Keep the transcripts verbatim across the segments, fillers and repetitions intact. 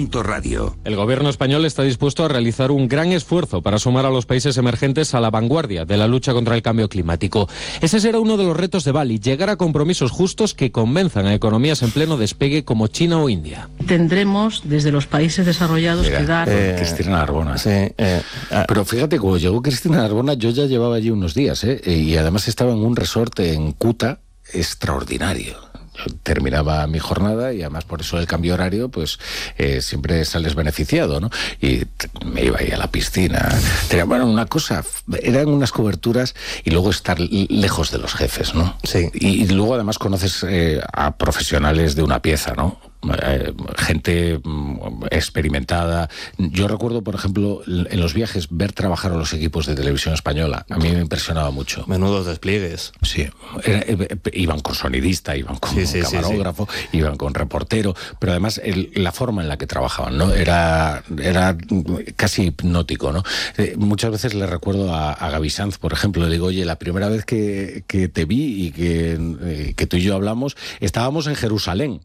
Punto Radio. El gobierno español está dispuesto a realizar un gran esfuerzo para sumar a los países emergentes a la vanguardia de la lucha contra el cambio climático. Ese será uno de los retos de Bali, llegar a compromisos justos que convenzan a economías en pleno despegue como China o India. Tendremos desde los países desarrollados Mira, que dar... Eh, Cristina Narbona. Sí, eh, ah, pero fíjate, cuando llegó Cristina Narbona, yo ya llevaba allí unos días, ¿eh? Y además estaba en un resort en Kuta extraordinario. Yo terminaba mi jornada y además por eso el cambio horario, pues eh, siempre sales beneficiado, ¿no? Y me iba ahí a la piscina. Tenía, bueno, una cosa, eran unas coberturas y luego estar lejos de los jefes, ¿no? Sí. Y, y luego además conoces eh, a profesionales de una pieza, ¿no? Eh, gente experimentada. Yo recuerdo, por ejemplo, en los viajes ver trabajar a los equipos de televisión española. A mí me impresionaba mucho. Menudos despliegues. Sí, era, eh, iban con sonidista, iban con sí, sí, camarógrafo, sí, sí. iban con reportero, pero además el, la forma en la que trabajaban, ¿no? Era, era casi hipnótico, ¿no? Eh, muchas veces le recuerdo a, a Gaby Sanz, por ejemplo, le digo, oye, la primera vez que, que te vi y que, eh, que tú y yo hablamos, estábamos en Jerusalén.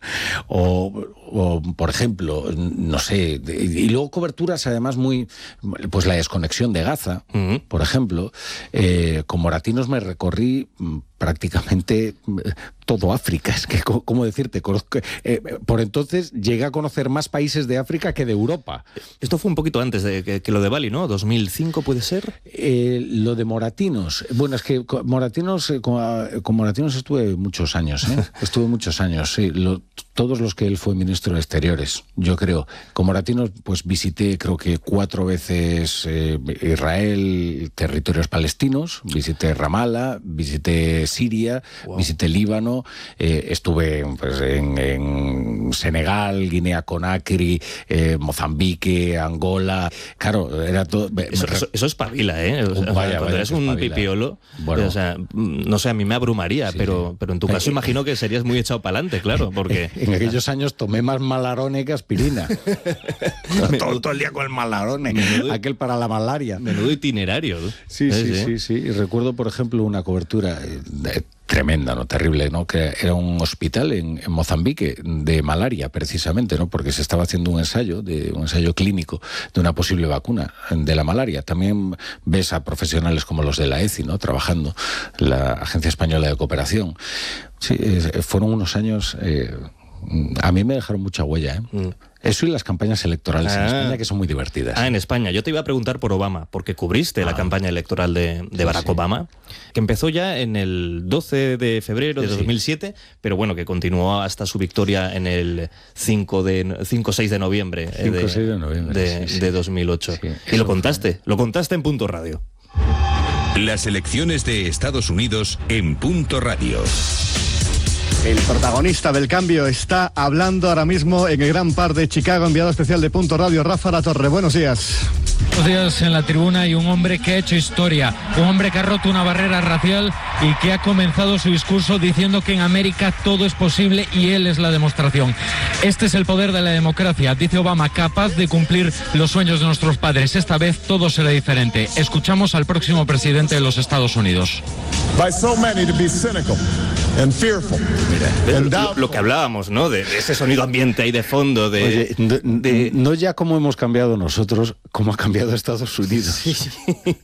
O, o, por ejemplo, no sé, y luego coberturas además muy, pues la desconexión de Gaza, uh-huh. por ejemplo, eh, con Moratinos me recorrí prácticamente todo África, es que, ¿cómo decirte? Conozco, eh, por entonces llegué a conocer más países de África que de Europa. Esto fue un poquito antes de que, que lo de Bali, ¿no? ¿dos mil cinco puede ser? Eh, lo de Moratinos, bueno, es que con Moratinos, con, con Moratinos estuve muchos años, ¿eh? Estuve muchos años, sí, lo, todos los que él fue ministro de Exteriores, yo creo. Con Moratinos, pues visité creo que cuatro veces eh, Israel, territorios palestinos, visité Ramallah, visité Siria, wow. visité Líbano, eh, estuve pues, en, en Senegal, Guinea-Conakry, eh, Mozambique, Angola. Claro, era todo. Eso, eso, eso es pavila, ¿eh? O sea, vaya, cuando eres un espabila. pipiolo, bueno, o sea, no sé, a mí me abrumaría, sí, pero, sí. pero en tu caso eh, imagino que serías muy echado para adelante, claro, porque. En aquellos años tomé más Malarone que aspirina. todo, todo el día con el Malarone, menudo, aquel para la malaria. Menudo itinerario. Sí, sí, sí, sí, sí. Y recuerdo, por ejemplo, una cobertura de, tremenda, ¿no? Terrible, ¿no? Que era un hospital en, en Mozambique de malaria, precisamente, ¿no? Porque se estaba haciendo un ensayo, de un ensayo clínico de una posible vacuna de la malaria. También ves a profesionales como los de la E C I, ¿no? Trabajando, la Agencia Española de Cooperación. Sí, eh, fueron unos años... Eh, a mí me dejaron mucha huella, ¿eh? Mm. Eso y las campañas electorales ah. en España, que son muy divertidas. Ah, en España. Yo te iba a preguntar por Obama, porque cubriste ah. la campaña electoral de, de Barack sí, sí. Obama, que empezó ya en el doce de febrero de sí. dos mil siete, pero bueno, que continuó hasta su victoria en el cinco seis de noviembre, cinco, de, seis de, noviembre de, sí, sí. de dos mil ocho. Sí, y lo contaste, fue... lo contaste en Punto Radio. Las elecciones de Estados Unidos en Punto Radio. El protagonista del cambio está hablando ahora mismo en el Gran Par de Chicago, enviado especial de Punto Radio, Rafa Latorre. Buenos días. Buenos días. En la tribuna y un hombre que ha hecho historia, un hombre que ha roto una barrera racial y que ha comenzado su discurso diciendo que en América todo es posible y él es la demostración. Este es el poder de la democracia, dice Obama, capaz de cumplir los sueños de nuestros padres. Esta vez todo será diferente. Escuchamos al próximo presidente de los Estados Unidos. By so many to be cynical and fearful. Mira, lo, lo que hablábamos, ¿no? De, de ese sonido ambiente ahí de fondo, de, Oye, de, de... no ya cómo hemos cambiado nosotros, cómo ha cambiado Estados Unidos. Sí, sí.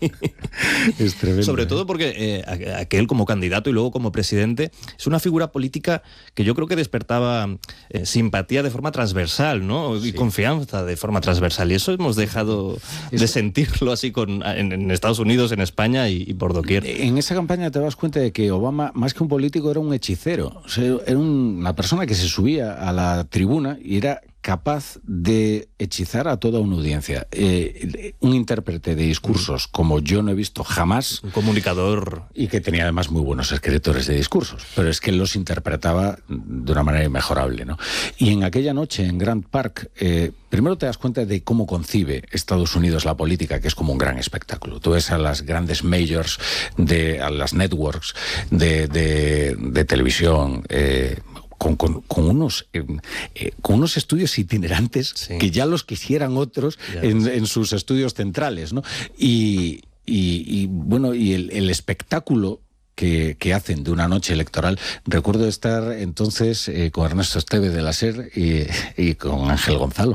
Es tremendo. Sobre todo porque eh, aquel como candidato y luego como presidente es una figura política que yo creo que despertaba eh, simpatía de forma transversal, ¿no? Y sí. confianza de forma transversal. Y eso hemos dejado es... de sentirlo así con, en, en Estados Unidos, en España y, y por doquier. En esa campaña te das cuenta de que Obama, más que un político, era un hechicero. O sea, era una persona que se subía a la tribuna y era capaz de hechizar a toda una audiencia. Eh, un intérprete de discursos como yo no he visto jamás. Un comunicador. Y que tenía además muy buenos escritores de discursos, pero es que él los interpretaba de una manera inmejorable, ¿no? Y en aquella noche en Grant Park, eh, primero te das cuenta de cómo concibe Estados Unidos la política, que es como un gran espectáculo. Tú ves a las grandes majors, de, a las networks de, de, de televisión, eh, Con, con, con, unos, eh, eh, con unos estudios itinerantes sí. que ya los quisieran otros en, en sus estudios centrales, ¿no? Y, y, y bueno, y el, el espectáculo que, que hacen de una noche electoral. Recuerdo estar entonces eh, con Ernesto Esteve de la SER y, y con Ángel Gonzalo.